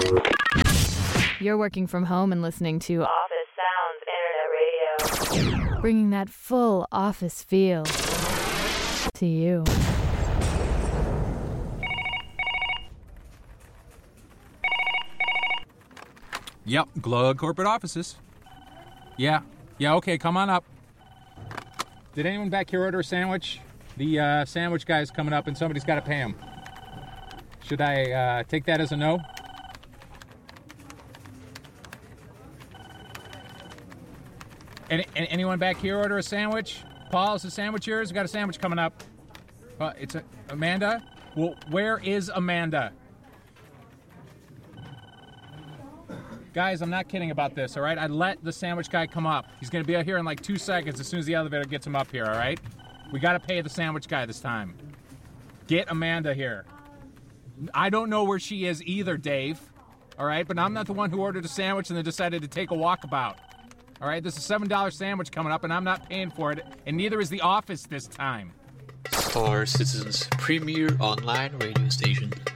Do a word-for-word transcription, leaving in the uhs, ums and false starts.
You're working from home and listening to Office Sounds Internet Radio, bringing that full office feel to you. Yep, Glug Corporate Offices. Yeah, yeah, okay, come on up. Did anyone back here order a sandwich? The uh, sandwich guy's coming up and somebody's got to pay him. Should I uh, take that as a no? Any, anyone back here order a sandwich? Paul, is the sandwich yours? We got a sandwich coming up. Uh, it's a, Amanda? Well, where is Amanda? Guys, I'm not kidding about this, all right? I let the sandwich guy come up. He's going to be out here in like two seconds as soon as the elevator gets him up here, all right? We got to pay the sandwich guy this time. Get Amanda here. I don't know where she is either, Dave, all right? But I'm not the one who ordered a sandwich and then decided to take a walkabout, all right? This is a seven dollar sandwich coming up, and I'm not paying for it, and neither is the office this time. Star Citizens' premier online radio station.